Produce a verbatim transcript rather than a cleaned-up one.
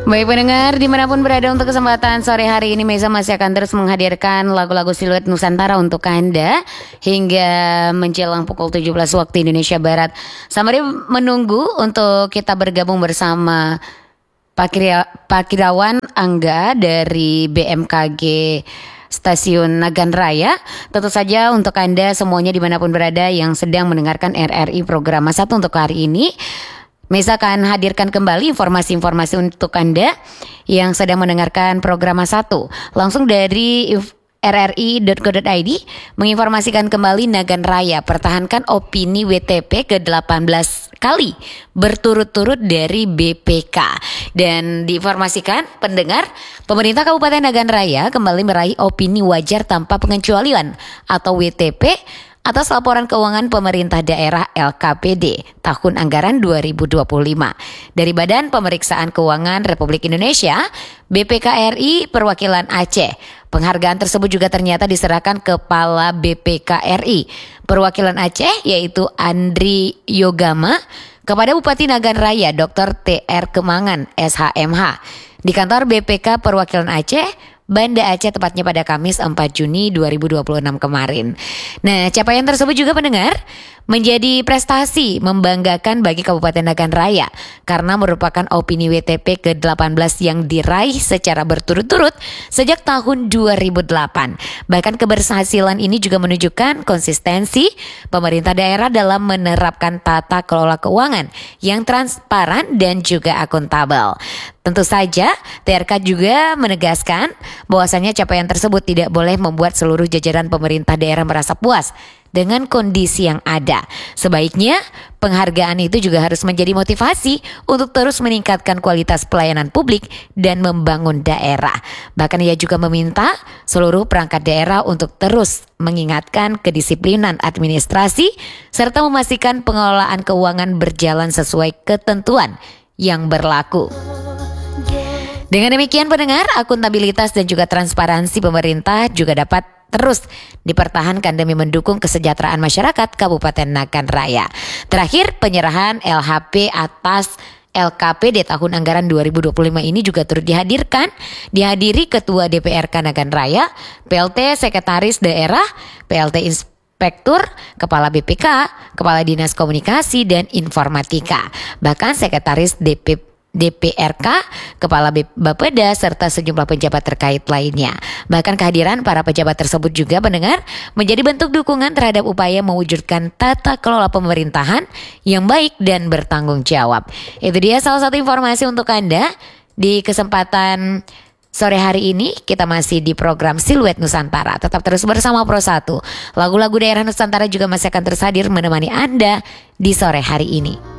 Baik pendengar, dimanapun berada untuk kesempatan sore hari ini Meza masih akan terus menghadirkan lagu-lagu siluet Nusantara untuk Anda hingga menjelang pukul tujuh belas waktu Indonesia Barat. Sambil menunggu untuk kita bergabung bersama Pak, Kiria, Pak Kirawan Angga dari B M K G Stasiun Nagan Raya. Tentu saja untuk Anda semuanya dimanapun berada yang sedang mendengarkan R R I Program satu untuk hari ini, Mesa akan hadirkan kembali informasi-informasi untuk Anda yang sedang mendengarkan program satu langsung dari r r i dot co dot i d menginformasikan kembali Nagan Raya pertahankan opini W T P ke delapan belas kali berturut-turut dari B P K. Dan diinformasikan pendengar, pemerintah Kabupaten Nagan Raya kembali meraih opini wajar tanpa pengecualian atau W T P atas laporan keuangan pemerintah daerah L K P D tahun anggaran dua ribu dua puluh lima dari Badan Pemeriksaan Keuangan Republik Indonesia B P K R I Perwakilan Aceh. Penghargaan tersebut juga ternyata diserahkan Kepala B P K R I Perwakilan Aceh yaitu Andri Yogama kepada Bupati Nagan Raya Doktor T R Kemangan S H M H di kantor B P K Perwakilan Aceh Banda Aceh, tepatnya pada Kamis empat Juni dua ribu dua puluh enam kemarin. Nah, capaian tersebut juga pendengar menjadi prestasi membanggakan bagi Kabupaten Nagan Raya karena merupakan opini W T P ke delapan belas yang diraih secara berturut-turut sejak tahun dua ribu delapan. Bahkan keberhasilan ini juga menunjukkan konsistensi pemerintah daerah dalam menerapkan tata kelola keuangan yang transparan dan juga akuntabel. Tentu saja T R K juga menegaskan bahwasannya capaian tersebut tidak boleh membuat seluruh jajaran pemerintah daerah merasa puas dengan kondisi yang ada. Sebaiknya penghargaan itu juga harus menjadi motivasi untuk terus meningkatkan kualitas pelayanan publik dan membangun daerah. Bahkan ia juga meminta seluruh perangkat daerah untuk terus mengingatkan kedisiplinan administrasi serta memastikan pengelolaan keuangan berjalan sesuai ketentuan yang berlaku. Dengan demikian pendengar, akuntabilitas dan juga transparansi pemerintah juga dapat terus dipertahankan demi mendukung kesejahteraan masyarakat Kabupaten Nagan Raya. Terakhir, penyerahan L H P atas L K P D tahun anggaran dua ribu dua puluh lima ini juga turut dihadirkan, dihadiri Ketua D P R K Nagan Raya, P L T Sekretaris Daerah, P L T Inspektur, Kepala B P K, Kepala Dinas Komunikasi dan Informatika, bahkan Sekretaris D P D P R K, Kepala Bapeda, serta sejumlah pejabat terkait lainnya. Bahkan kehadiran para pejabat tersebut juga pendengar menjadi bentuk dukungan terhadap upaya mewujudkan tata kelola pemerintahan yang baik dan bertanggung jawab. Itu dia salah satu informasi untuk Anda di kesempatan sore hari ini. Kita masih di program Siluet Nusantara. Tetap terus bersama Pro satu. Lagu-lagu daerah Nusantara juga masih akan terus hadir menemani Anda di sore hari ini.